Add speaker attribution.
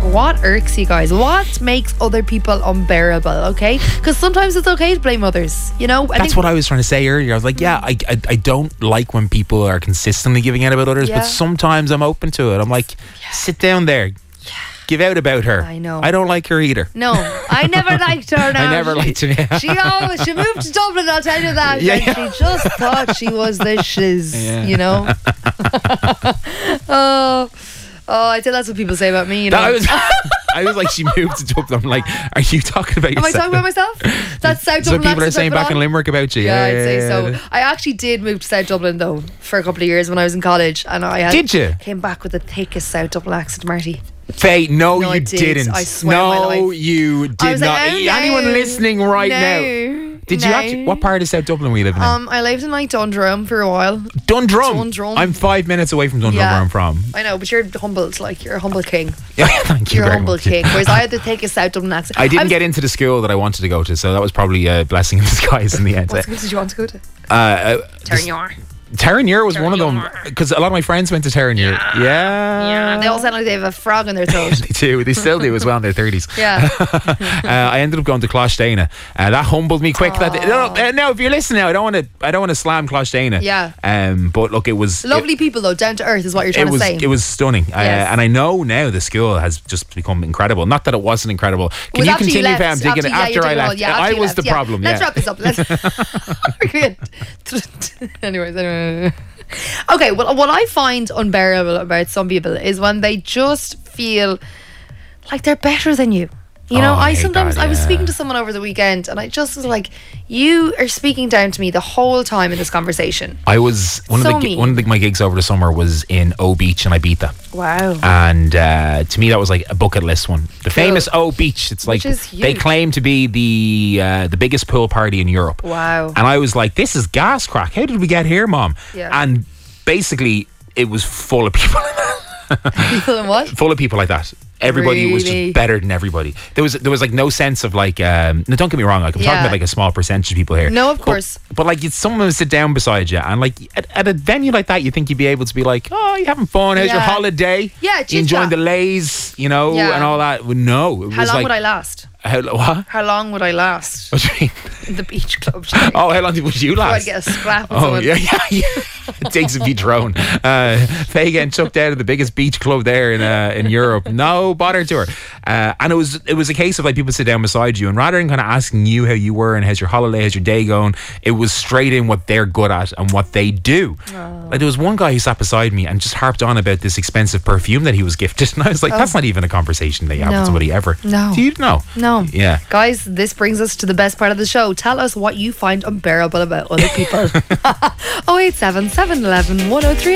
Speaker 1: What irks you guys? What makes other people unbearable, okay? Because sometimes it's okay to blame others, you know?
Speaker 2: That's what I was trying to say earlier. I was like, I don't like when people are consistently giving out about others, but sometimes I'm open to it. I'm like, sit down there. Give out about her.
Speaker 1: I know.
Speaker 2: I don't like her either.
Speaker 1: No, I never liked her now.
Speaker 2: I never liked her. Yeah.
Speaker 1: She moved to Dublin, I'll tell you that.
Speaker 2: Yeah.
Speaker 1: And she just thought she was the shiz, you know? Oh, I think that's what people say about me, you know?
Speaker 2: I was like, she moved to Dublin. I'm like, are you talking about yourself?
Speaker 1: Am I talking about myself? That's South Dublin.
Speaker 2: So people are saying back in Limerick about you.
Speaker 1: Yeah, I'd say so. I actually did move to South Dublin though for a couple of years when I was in college, and
Speaker 2: Did you?
Speaker 1: Came back with the thickest South Dublin accent, Marty.
Speaker 2: Faye, no, you didn't.
Speaker 1: I swear on my life.
Speaker 2: You did not. Anyone listening right now? Did you actually? What part of South Dublin were you living in?
Speaker 1: I lived in like Dundrum for a while.
Speaker 2: Dundrum? I'm 5 minutes away from Dundrum where I'm from.
Speaker 1: I know, but you're humbled, like you're a humble king.
Speaker 2: Yeah, thank you.
Speaker 1: You're a
Speaker 2: very
Speaker 1: humble
Speaker 2: much.
Speaker 1: king. Whereas I had to take a South Dublin accent.
Speaker 2: I didn't get into the school that I wanted to go to, so that was probably a blessing in disguise in the end.
Speaker 1: What school did you want to go to?
Speaker 2: Terenure. Terenure was one of them, because a lot of my friends went to Terenure. Yeah.
Speaker 1: They all sound like they have a frog in their throat.
Speaker 2: They do. They still do as well in their 30s.
Speaker 1: Yeah.
Speaker 2: I ended up going to Closhdana. That humbled me quick. No, if you're listening now, I don't want to slam Closhdana.
Speaker 1: Yeah.
Speaker 2: But look, it was
Speaker 1: lovely people though, down to earth is what you're trying to say.
Speaker 2: It was stunning. And I know now the school has just become incredible. Not that it wasn't incredible. Can you continue, Pam? After I left, I was the problem.
Speaker 1: Let's wrap this up. Anyways. Okay, well, what I find unbearable about some people is when they just feel like they're better than you. You know, I was speaking to someone over the weekend and I just was like, you are speaking down to me the whole time in this conversation.
Speaker 2: I was one of my gigs over the summer was in O Beach in Ibiza.
Speaker 1: Wow.
Speaker 2: And to me that was like a bucket list one. The famous O Beach. It's like they claim to be the biggest pool party in Europe.
Speaker 1: Wow.
Speaker 2: And I was like, this is gas crack. How did we get here, Mom?
Speaker 1: Yeah.
Speaker 2: And basically it was full of people.
Speaker 1: People in what?
Speaker 2: Full of people like that. Everybody was just better than everybody. There was like no sense of like no, don't get me wrong, like I'm talking about like a small percentage of people here.
Speaker 1: No, of course.
Speaker 2: But like someone would sit down beside you and like at a venue like that you think you'd be able to be like, oh, you having fun? How's your holiday?
Speaker 1: Yeah,
Speaker 2: you enjoying the lays, you know, and all that. Well, no. It
Speaker 1: How
Speaker 2: was
Speaker 1: long
Speaker 2: like,
Speaker 1: would I last?
Speaker 2: What?
Speaker 1: How long would I last?
Speaker 2: What do you mean?
Speaker 1: In the beach club.
Speaker 2: Oh, how long would you last?
Speaker 1: I'd get a scrap.
Speaker 2: Yeah. It takes a beach drone. Faye getting chucked out of the biggest beach club there in Europe. No bother to her. And it was a case of like people sit down beside you and rather than kind of asking you how you were and how's your holiday, how's your day going, it was straight in what they're good at and what they do. Like there was one guy who sat beside me and just harped on about this expensive perfume that he was gifted and I was like, that's not even a conversation that you have with somebody ever.
Speaker 1: No.
Speaker 2: Do you know?
Speaker 1: No.
Speaker 2: Yeah.
Speaker 1: Guys, this brings us to the best part of the show. Tell us what you find unbearable about other people. 087 711 1038